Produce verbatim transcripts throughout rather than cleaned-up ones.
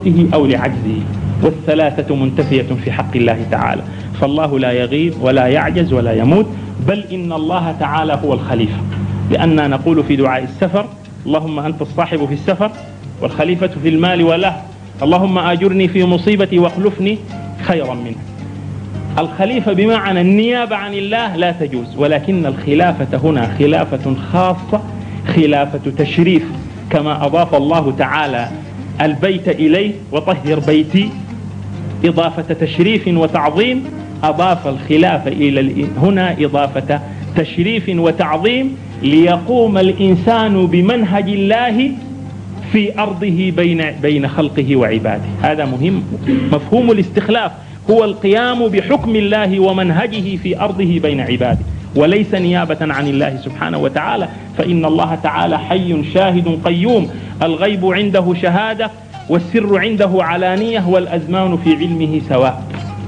أو لعجزه، والثلاثة منتفية في حق الله تعالى. فالله لا يغيب ولا يعجز ولا يموت، بل إن الله تعالى هو الخليفة، لأننا نقول في دعاء السفر: اللهم أنت الصاحب في السفر والخليفة في المال وله، اللهم آجرني في مصيبتي واخلفني خيرا منه. الخليفة بمعنى النيابة عن الله لا تجوز، ولكن الخلافة هنا خلافة خاصة، خلافة تشريف، كما أضاف الله تعالى البيت إليه: وطهر بيتي، إضافة تشريف وتعظيم. أضاف الخلافة إلى هنا إضافة تشريف وتعظيم، ليقوم الإنسان بمنهج الله في أرضه بين بين خلقه وعباده. هذا مهم. مفهوم الاستخلاف هو القيام بحكم الله ومنهجه في أرضه بين عباده، وليس نيابة عن الله سبحانه وتعالى، فإن الله تعالى حي شاهد قيوم، الغيب عنده شهادة والسر عنده علانية والأزمان في علمه سواء.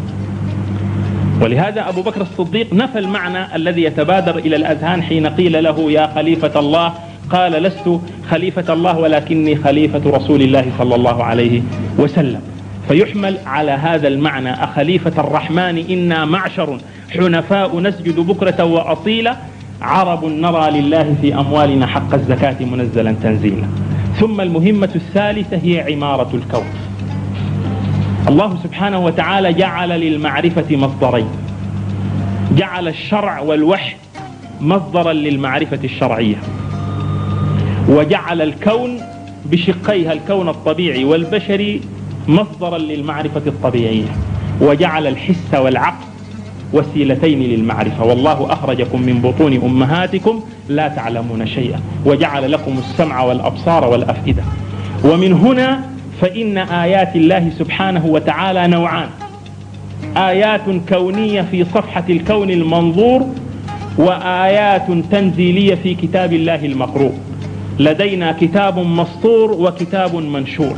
ولهذا أبو بكر الصديق نفى المعنى الذي يتبادر إلى الأذهان حين قيل له: يا خليفة الله، قال: لست خليفة الله ولكني خليفة رسول الله صلى الله عليه وسلم. فيحمل على هذا المعنى: أخليفة الرحمن إنا معشر حنفاء نسجد بكرة وأصيلا، عرب نرى لله في أموالنا حق الزكاة منزلا تنزيلا. ثم المهمة الثالثة هي عمارة الكون. الله سبحانه وتعالى جعل للمعرفة مصدرين: جعل الشرع والوحي مصدرا للمعرفة الشرعية، وجعل الكون بشقيها الكون الطبيعي والبشري مصدرا للمعرفة الطبيعية، وجعل الحس والعقل وسيلتين للمعرفة. والله أخرجكم من بطون أمهاتكم لا تعلمون شيئا وجعل لكم السمع والأبصار والأفئدة. ومن هنا فإن آيات الله سبحانه وتعالى نوعان: آيات كونية في صفحة الكون المنظور، وآيات تنزيلية في كتاب الله المقروء. لدينا كتاب مسطور وكتاب منشور.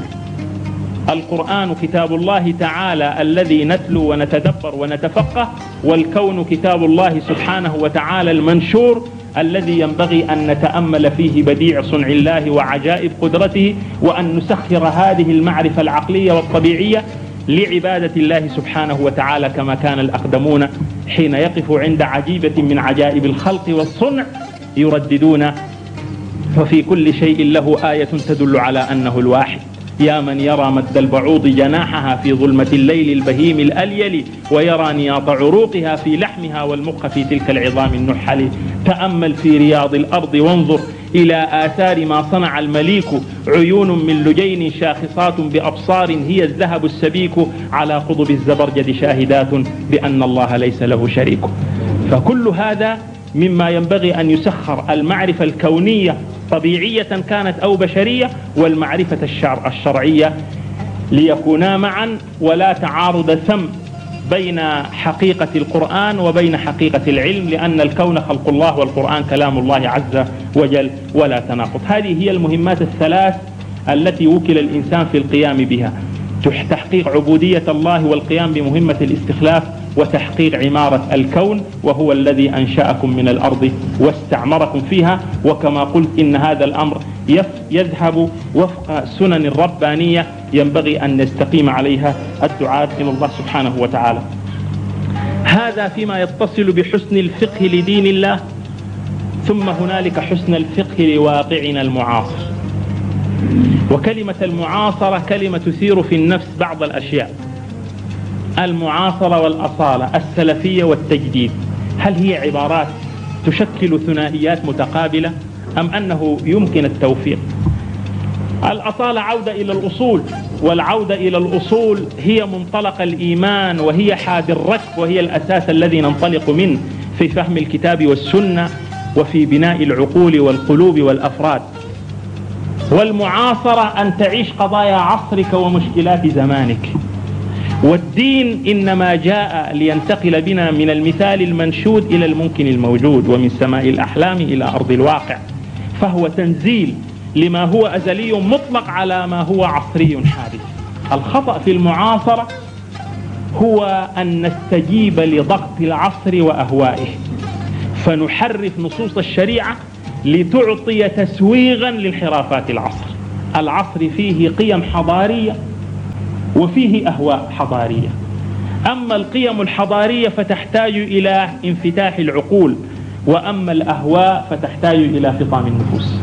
القرآن كتاب الله تعالى الذي نتلو ونتدبر ونتفقه، والكون كتاب الله سبحانه وتعالى المنشور الذي ينبغي أن نتأمل فيه بديع صنع الله وعجائب قدرته، وأن نسخر هذه المعرفة العقلية والطبيعية لعبادة الله سبحانه وتعالى، كما كان الأقدمون حين يقفوا عند عجيبة من عجائب الخلق والصنع يرددون: ففي كل شيء له آية تدل على أنه الواحد، يا من يرى مد البعوض جناحها في ظلمة الليل البهيم الأليل، ويرى نياط عروقها في لحمها والمخ في تلك العظام النحل. تأمل في رياض الأرض وانظر إلى آثار ما صنع المليك، عيون من لجين شاخصات بأبصار هي الذهب السبيك، على قضب الزبرجد شاهدات بأن الله ليس له شريك. فكل هذا مما ينبغي أن يسخر: المعرفة الكونية طبيعية كانت أو بشرية، والمعرفة الشرع الشرعية، ليكونا معا ولا تعارض ثم بين حقيقة القرآن وبين حقيقة العلم، لأن الكون خلق الله والقرآن كلام الله عز وجل، ولا تناقض. هذه هي المهمات الثلاث التي وكل الإنسان في القيام بها: تحقيق عبودية الله والقيام بمهمة الاستخلاف، وتحقيق عمارة الكون، وهو الذي أنشأكم من الأرض واستعمركم فيها. وكما قلت إن هذا الأمر يذهب وفق سنن الربانية ينبغي أن نستقيم عليها الدعاة إلى الله سبحانه وتعالى. هذا فيما يتصل بحسن الفقه لدين الله. ثم هنالك حسن الفقه لواقعنا المعاصر. وكلمة المعاصرة كلمة تثير في النفس بعض الأشياء: المعاصرة والأصالة، السلفية والتجديد. هل هي عبارات تشكل ثنائيات متقابلة، أم أنه يمكن التوفيق؟ الأصالة عودة إلى الأصول، والعودة إلى الأصول هي منطلق الإيمان، وهي حاد الركب، وهي الأساس الذي ننطلق منه في فهم الكتاب والسنة وفي بناء العقول والقلوب والأفراد. والمعاصرة أن تعيش قضايا عصرك ومشكلات زمانك. والدين إنما جاء لينتقل بنا من المثال المنشود إلى الممكن الموجود، ومن سماء الأحلام إلى أرض الواقع. فهو تنزيل لما هو أزلي مطلق على ما هو عصري حادث. الخطأ في المعاصرة هو أن نستجيب لضغط العصر وأهوائه، فنحرف نصوص الشريعة لتعطي تسويغا لانحرافات العصر. العصر فيه قيم حضارية وفيه أهواء حضارية. أما القيم الحضارية فتحتاج إلى انفتاح العقول، وأما الأهواء فتحتاج إلى فطام النفوس.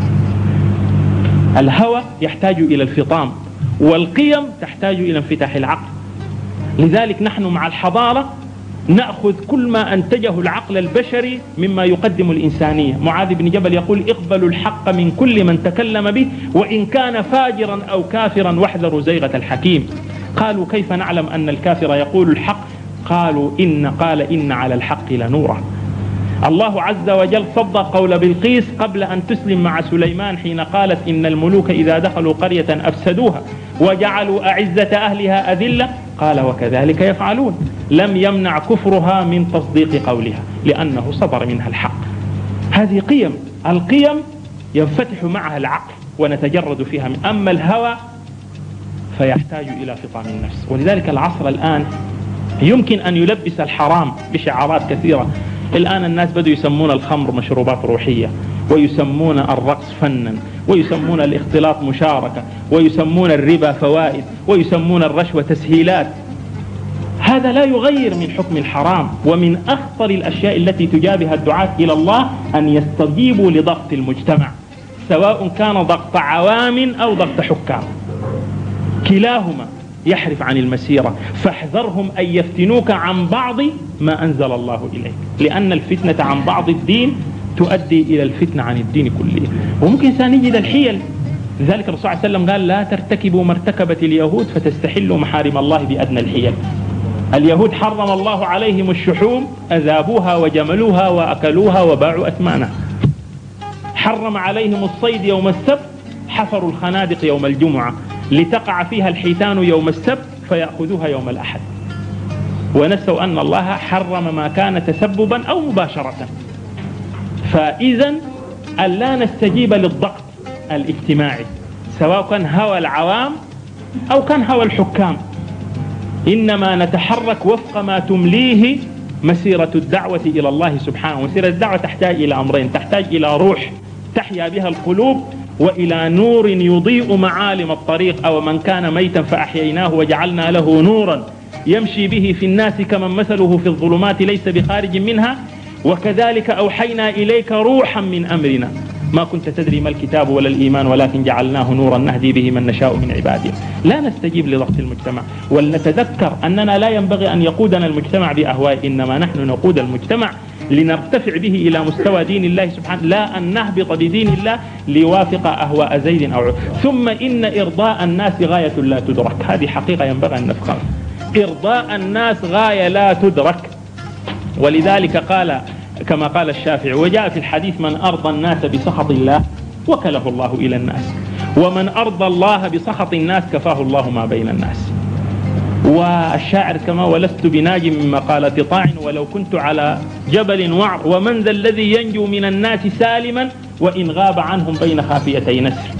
الهوى يحتاج إلى الفطام، والقيم تحتاج إلى انفتاح العقل. لذلك نحن مع الحضارة نأخذ كل ما أنتجه العقل البشري مما يقدم الإنسانية. معاذ بن جبل يقول: اقبلوا الحق من كل من تكلم به وإن كان فاجرا أو كافرا واحذروا زيغة الحكيم. قالوا: كيف نعلم أن الكافر يقول الحق؟ قالوا: إن قال إن على الحق لنورا. الله عز وجل صدق قول بلقيس قبل أن تسلم مع سليمان حين قالت: إن الملوك إذا دخلوا قرية أفسدوها وجعلوا أعزة أهلها أذلة. قال: وكذلك يفعلون. لم يمنع كفرها من تصديق قولها لأنه صدر منها الحق. هذه قيم، القيم ينفتح معها العقل ونتجرد فيها من. أما الهوى فيحتاج إلى فطام النفس. ولذلك العصر الآن يمكن أن يلبس الحرام بشعارات كثيرة. الآن الناس بدوا يسمون الخمر مشروبات روحية، ويسمون الرقص فنا، ويسمون الاختلاط مشاركة، ويسمون الربا فوائد، ويسمون الرشوة تسهيلات. هذا لا يغير من حكم الحرام. ومن أخطر الأشياء التي تجابها الدعاة إلى الله أن يستجيبوا لضغط المجتمع، سواء كان ضغط عوام أو ضغط حكام، كلاهما يحرف عن المسيرة. فاحذرهم أن يفتنوك عن بعض ما أنزل الله إليك، لأن الفتنة عن بعض الدين تؤدي إلى الفتنة عن الدين كله. وممكن سنجد الحيل. لذلك الرسول صلى الله عليه وسلم قال: لا ترتكبوا ما ارتكبت اليهود فتستحلوا محارم الله بأدنى الحيل. اليهود حرم الله عليهم الشحوم، أذابوها وجملوها وأكلوها وباعوا أثمانها. حرم عليهم الصيد يوم السبت، حفروا الخنادق يوم الجمعة لتقع فيها الحيتان يوم السبت فيأخذوها يوم الأحد. ونسوا أن الله حرم ما كان تسببا أو مباشرة. فإذا ألا نستجيب للضغط الاجتماعي، سواء كان هوى العوام أو كان هوى الحكام، إنما نتحرك وفق ما تمليه مسيرة الدعوة إلى الله سبحانه. مسيرة الدعوة تحتاج إلى أمرين: تحتاج إلى روح تحيا بها القلوب، وإلى نور يضيء معالم الطريق. أو من كان ميتا فأحييناه وجعلنا له نورا يمشي به في الناس كمن مثله في الظلمات ليس بخارج منها. وكذلك أوحينا إليك روحا من أمرنا ما كنت تدري ما الكتاب ولا الإيمان ولكن جعلناه نورا نهدي به من نشاء من عبادنا. لا نستجيب لضغط المجتمع، ولنتذكر أننا لا ينبغي أن يقودنا المجتمع بأهواء، إنما نحن نقود المجتمع لنرتفع به إلى مستوى دين الله سبحانه، لا أن نهبط بدين الله ليوافق أهواء زيد أو عود. ثم إن إرضاء الناس غاية لا تدرك. هذه حقيقة ينبغي أن نفهمها. إرضاء الناس غاية لا تدرك. ولذلك قال كما قال الشافعي: وجاء في الحديث: من أرضى الناس بسخط الله وكله الله إلى الناس، ومن أرضى الله بسخط الناس كفاه الله ما بين الناس. والشاعر كما: ولست بناج من مقالة طاع ولو كنت على جبل وعر، ومن ذا الذي ينجو من الناس سالما وإن غاب عنهم بين خافيتي نسر.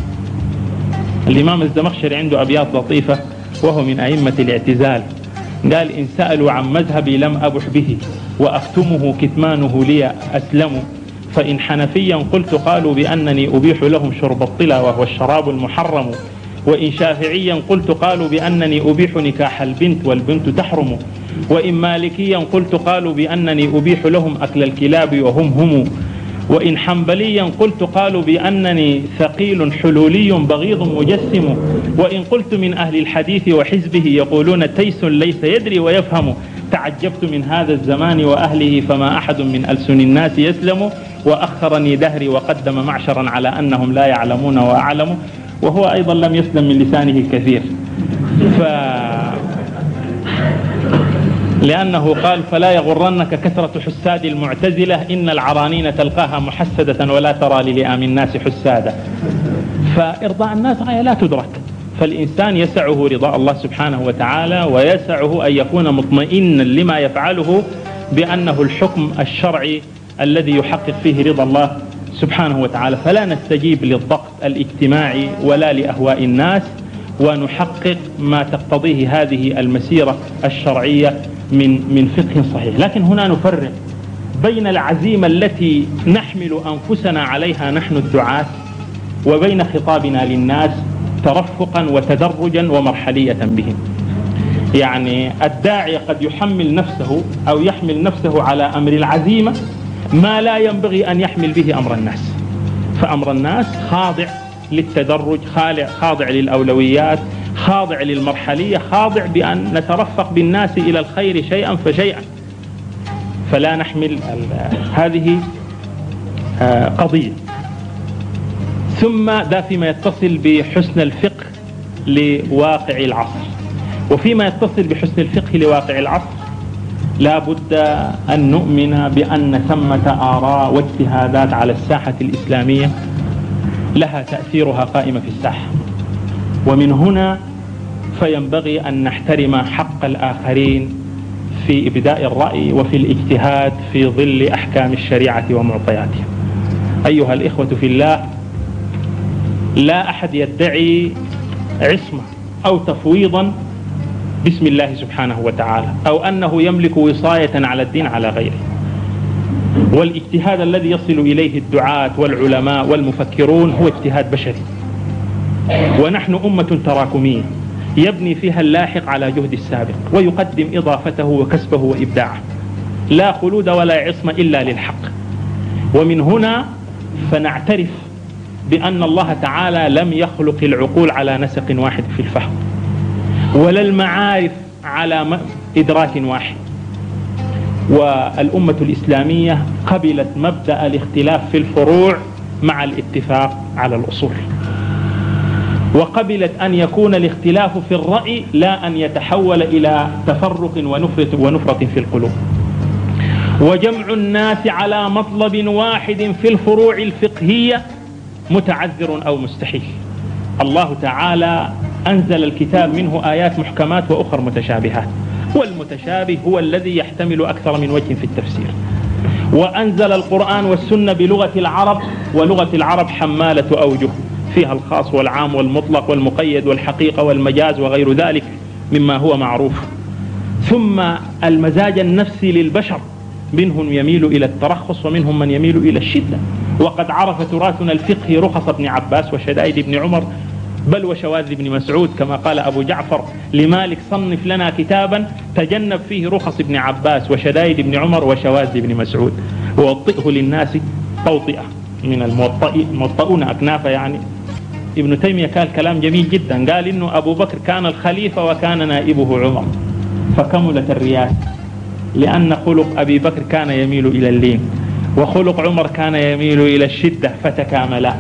الإمام الزمخشري عنده أبيات لطيفة وهو من أئمة الاعتزال، قال: إن سألوا عن مذهبي لم أبح به وأختمه كتمانه لي أسلم، فإن حنفيا قلت قالوا بأنني أبيح لهم شرب الطلا وهو الشراب المحرم، وإن شافعيا قلت قالوا بأنني أبيح نكاح البنت والبنت تحرم، وإن مالكيا قلت قالوا بأنني أبيح لهم أكل الكلاب وهم هم، وإن حنبليا قلت قالوا بأنني ثقيل حلولي بغيض مجسم، وإن قلت من أهل الحديث وحزبه يقولون تيس ليس يدري ويفهم، تعجبت من هذا الزمان وأهله فما أحد من ألسن الناس يسلم، وأخرني دهري وقدم معشرا على أنهم لا يعلمون وأعلم، وهو أيضا لم يسلم من لسانه الكثير. ف... لأنه قال: فلا يغرنك كثرة حساد المعتزلة إن العرانين تلقاها محسدة ولا ترى للئام الناس حسادا. فإرضاء الناس غاية لا تدرك. فالإنسان يسعه رضاء الله سبحانه وتعالى، ويسعه أن يكون مطمئنا لما يفعله بأنه الحكم الشرعي الذي يحقق فيه رضا الله سبحانه وتعالى. فلا نستجيب للضغط الاجتماعي ولا لأهواء الناس، ونحقق ما تقتضيه هذه المسيرة الشرعية من من فقه صحيح. لكن هنا نفرق بين العزيمة التي نحمل أنفسنا عليها نحن الدعاة، وبين خطابنا للناس ترفقا وتدرجا ومرحلية بهم. يعني الداعي قد يحمل نفسه أو يحمل نفسه على أمر العزيمة ما لا ينبغي أن يحمل به أمر الناس، فأمر الناس خاضع للتدرج، خاضع للأولويات، خاضع للمرحلية، خاضع بأن نترفق بالناس إلى الخير شيئا فشيئا، فلا نحمل هذه قضية. ثم ده فيما يتصل بحسن الفقه لواقع العصر. وفيما يتصل بحسن الفقه لواقع العصر لا بد أن نؤمن بأن ثمة آراء واجتهادات على الساحة الإسلامية لها تأثيرها قائمة في الساحة، ومن هنا فينبغي أن نحترم حق الآخرين في إبداء الرأي وفي الاجتهاد في ظل أحكام الشريعة ومعطياتها. أيها الإخوة في الله، لا أحد يدعي عصمة أو تفويضا باسم الله سبحانه وتعالى أو أنه يملك وصاية على الدين على غيره، والاجتهاد الذي يصل إليه الدعاة والعلماء والمفكرون هو اجتهاد بشري، ونحن أمة تراكمية يبني فيها اللاحق على جهد السابق ويقدم إضافته وكسبه وإبداعه، لا خلود ولا عصمة إلا للحق. ومن هنا فنعترف بأن الله تعالى لم يخلق العقول على نسق واحد في الفهم، ولا المعارف على إدراك واحد، والأمة الإسلامية قبلت مبدأ الاختلاف في الفروع مع الاتفاق على الأصول، وقبلت أن يكون الاختلاف في الرأي لا أن يتحول إلى تفرق ونفرة, ونفرة في القلوب. وجمع الناس على مطلب واحد في الفروع الفقهية متعذر أو مستحيل. الله تعالى أنزل الكتاب منه آيات محكمات وأخر متشابهات، والمتشابه هو الذي يحتمل أكثر من وجه في التفسير. وأنزل القرآن والسنة بلغة العرب، ولغة العرب حمالة أوجه فيها الخاص والعام والمطلق والمقيد والحقيقة والمجاز وغير ذلك مما هو معروف. ثم المزاج النفسي للبشر منهم يميل إلى الترخص ومنهم من يميل إلى الشدة، وقد عرف تراثنا الفقهي رخص ابن عباس وشدائد ابن عمر بل وشواذ ابن مسعود، كما قال أبو جعفر لمالك: صنف لنا كتابا تجنب فيه رخص ابن عباس وشدائد ابن عمر وشواذ ابن مسعود ووطئه للناس توطئة من الموطئون أكنافة. يعني ابن تيمية قال كلام جميل جدا، قال إنه أبو بكر كان الخليفة وكان نائبه عمر فكملت الرياسة، لأن خلق أبي بكر كان يميل إلى اللين وخلق عمر كان يميل إلى الشدة فتكاملا.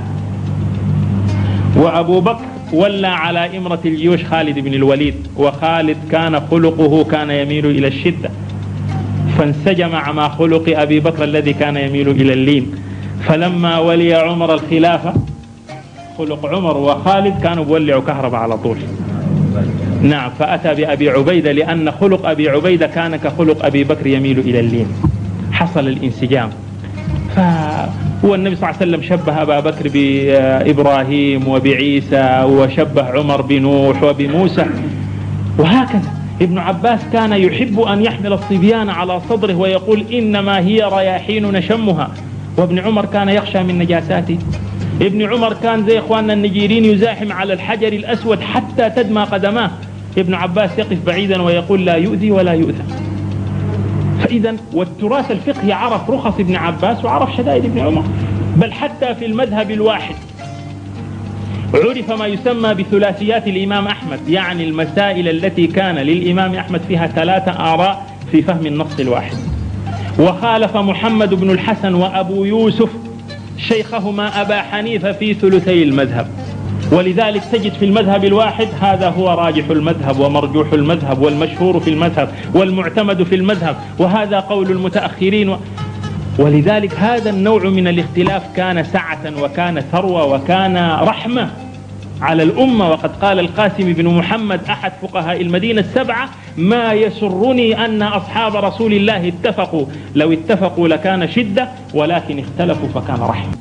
وأبو بكر ولى على إمرة الجيوش خالد بن الوليد، وخالد كان خلقه كان يميل إلى الشدة فانسجم مع خلق أبي بكر الذي كان يميل إلى اللين. فلما ولي عمر الخلافة خلق عمر وخالد كانوا بولعوا كهرباء على طول. نعم، فأتى بأبي عبيدة لأن خلق أبي عبيدة كان كخلق أبي بكر يميل إلى اللين، حصل الانسجام. فهو النبي صلى الله عليه وسلم شبه أبا بكر بإبراهيم وبعيسى، وشبه عمر بنوح وبموسى، وهكذا. ابن عباس كان يحب أن يحمل الصبيان على صدره ويقول: إنما هي رياحين نشمها. وابن عمر كان يخشى من نجاساته. ابن عمر كان زي إخواننا النجيرين يزاحم على الحجر الأسود حتى تدمى قدماه. ابن عباس يقف بعيدا ويقول: لا يؤذي ولا يؤذى. فإذا والتراث الفقهي عرف رخص ابن عباس وعرف شدائد ابن عمر، بل حتى في المذهب الواحد عرف ما يسمى بثلاثيات الإمام أحمد، يعني المسائل التي كان للإمام أحمد فيها ثلاثة آراء في فهم النص الواحد. وخالف محمد بن الحسن وأبو يوسف شيخهما أبا حنيفة في ثلثي المذهب، ولذلك تجد في المذهب الواحد هذا هو راجح المذهب ومرجوح المذهب والمشهور في المذهب والمعتمد في المذهب، وهذا قول المتأخرين و... ولذلك هذا النوع من الاختلاف كان سعة وكان ثروة وكان رحمة على الأمة. وقد قال القاسم بن محمد أحد فقهاء المدينة السبعة: ما يسرني أن أصحاب رسول الله اتفقوا، لو اتفقوا لكان شدة ولكن اختلفوا فكان رحمة.